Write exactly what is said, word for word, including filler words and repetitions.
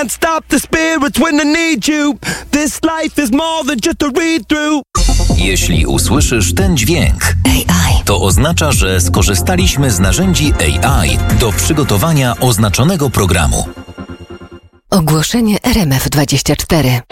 can't stop the spirits when I need you. This life is more than just a read-through. Jeśli usłyszysz ten dźwięk, A I, to oznacza, że skorzystaliśmy z narzędzi A I do przygotowania oznaczonego programu. Ogłoszenie R M F dwadzieścia cztery.